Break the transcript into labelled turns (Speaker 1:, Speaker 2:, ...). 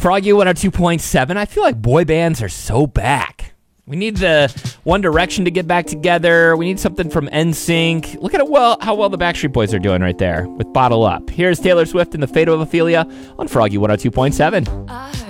Speaker 1: Froggy 102.7. I feel like boy bands are so back. We need the One Direction to get back together. We need something from NSYNC. Look at how well the Backstreet Boys are doing right there with Bottle Up. Here's Taylor Swift and the Fate of Ophelia on Froggy 102.7.